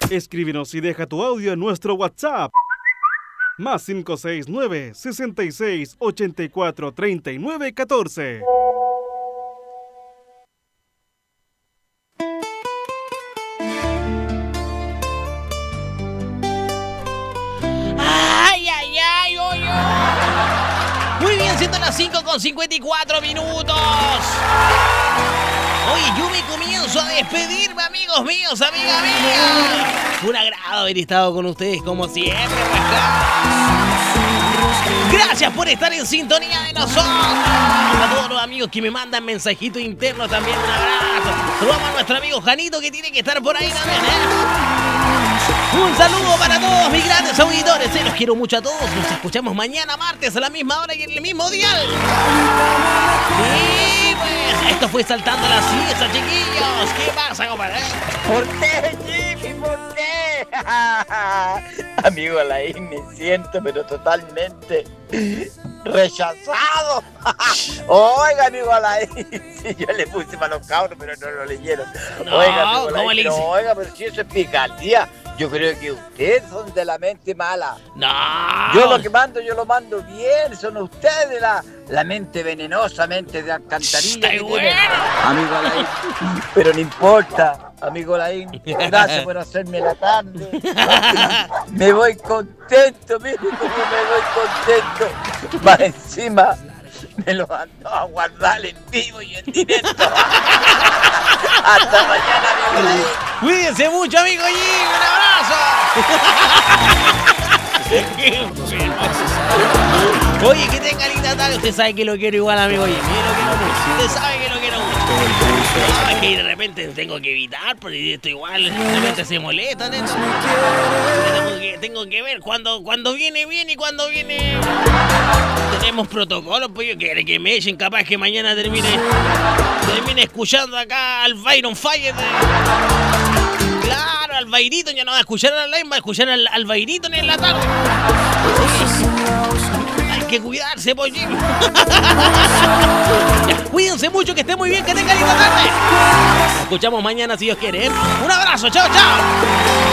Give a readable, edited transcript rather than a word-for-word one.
Escríbenos y deja tu audio en nuestro WhatsApp. Más 569-66-84-39-14. ¡Ay, ay, ay, oy, oy! Muy bien, siendo las 5:54 minutos. Oye, yo me comienzo a despedirme, amigos míos, amiga mía. Un agrado haber estado con ustedes como siempre. Gracias por estar en sintonía de nosotros. A todos los amigos que me mandan mensajitos internos también, un abrazo. Saludamos a nuestro amigo Janito que tiene que estar por ahí también, Un saludo para todos mis grandes auditores. Los quiero mucho a todos. Nos escuchamos mañana martes a la misma hora y en el mismo dial. Y pues esto fue Saltando la Siesta, chiquillos. ¿Qué pasa, compadre? ¿Por qué, Jimmy? ¿Por qué? Amigo Alain, me siento pero totalmente rechazado. Oiga, amigo Alain, sí, yo le puse para los cabros, pero no lo leyeron. No, oiga, amigo Alain, ¿cómo le hice? oiga, pero si eso es picardía. Yo creo que ustedes son de la mente mala. No. Yo lo que mando, yo lo mando bien. Son ustedes la mente venenosa, mente de alcantarilla. Está bueno. Amigo Alain. Pero no importa, amigo Alain. Gracias por hacerme la tarde. Me voy contento, mire cómo me voy contento. Más encima, me lo mandó a guardar en vivo y en directo. Hasta mañana, amigo Alain. Cuídense mucho, amigo Jim. Un abrazo. Oye, que tenga linda tarde. Usted sabe que lo quiero igual, amigo Jim. Yo lo quiero mucho. Usted sabe que lo quiero mucho. No, es que de repente tengo que evitar, porque esto igual, de repente se molesta. Tengo que ver cuando viene bien y cuando viene. Tenemos protocolos, pues yo quiero que me echen, capaz que mañana termine escuchando acá al Byron Fire. Claro, al Bairito, ya no va a escuchar a Alain, va a escuchar al Bairito en la tarde. Hay que cuidarse, pues, Jim. Ya, cuídense mucho, que estén muy bien, que tengan linda tarde. Nos escuchamos mañana si Dios quiere. Un abrazo, chao, chao.